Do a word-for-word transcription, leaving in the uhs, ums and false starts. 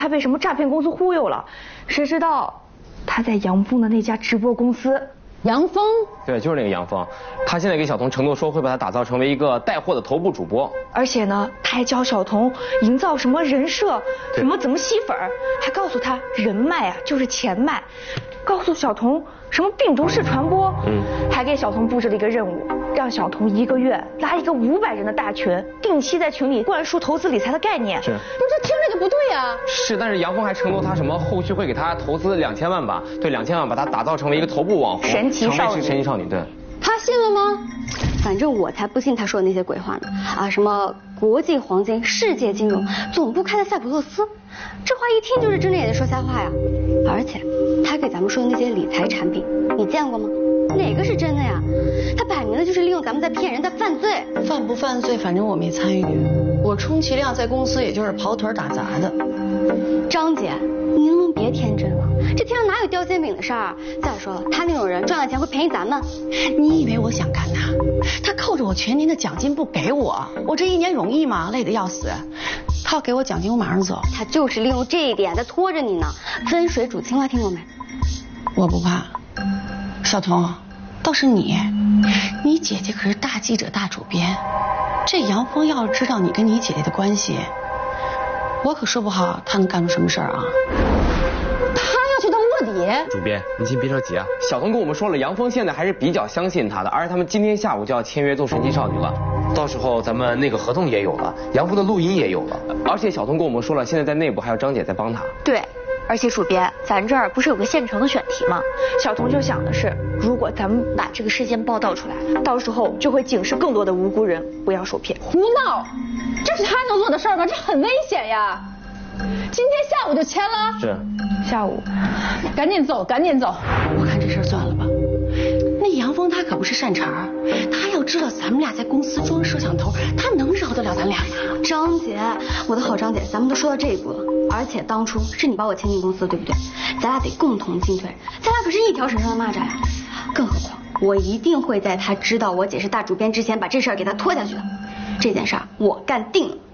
他被什么诈骗公司忽悠了，谁知道他在杨峰的那家直播公司。 杨峰？ 对，就是那个杨峰，他现在给小童承诺说会把他打造成为一个带货的头部主播， 而且呢，他还教小童营造什么人设，什么怎么吸粉，还告诉他人脉啊就是钱脉，告诉小童什么病毒式传播，嗯，还给小童布置了一个任务，让小童一个月拉一个五百人的大群，定期在群里灌输投资理财的概念。 是， 不这听着就不对呀。 是，但是杨峰还承诺他什么后续会给他投资两千万吧？对，两千万把他打造成为一个头部网红， 神奇少女， 神奇少女，对。 他信了吗？ 反正我才不信他说的那些鬼话呢！啊，什么国际黄金、世界金融，总部开在塞浦路斯，这话一听就是睁着眼睛说瞎话呀！而且他给咱们说的那些理财产品，你见过吗？哪个是真的呀？他摆明了就是利用咱们在骗人，在犯罪。 犯不犯罪，反正我没参与，我充其量在公司也就是跑腿打杂的。 张姐，你能不能别天真了？这天上哪有掉馅饼的事儿？再说了，他那种人赚了钱会便宜咱们。 你以为我想干他？他扣着我全年的奖金不给我，我这一年容易吗？累得要死。他要给我奖金，我马上走。 他就是利用这一点在拖着你呢。分水煮青蛙听过没？ 我不怕。小童，倒是你，你姐姐可是大记者、大主编，这杨峰要是知道你跟你姐姐的关系，我可说不好他能干出什么事儿啊。 他要去当卧底？ 主编，你先别着急啊。小童跟我们说了，杨峰现在还是比较相信他的，而且他们今天下午就要签约做神奇少女了。到时候咱们那个合同也有了，杨峰的录音也有了，而且小童跟我们说了，现在在内部还有张姐在帮他。 对。而且主编，咱这儿不是有个现成的选题吗？小童就想的是，如果咱们把这个事件报道出来，到时候就会警示更多的无辜人不要受骗。 胡闹！这是他能做的事儿吗？这很危险呀！今天下午就签了？ 是， 下午。 赶紧走，赶紧走！ 我看这事儿算了吧。那杨峰他可不是善茬，他要知道咱们俩在公司装摄像头，他能饶得了咱俩吗？ 张姐，我的好张姐，咱们都说到这一步了，而且当初是你把我签进公司，对不对？咱俩得共同进退，咱俩可是一条绳上的蚂蚱呀。更何况，我一定会在他知道我姐是大主编之前，把这事儿给他拖下去的。这件事儿我干定了。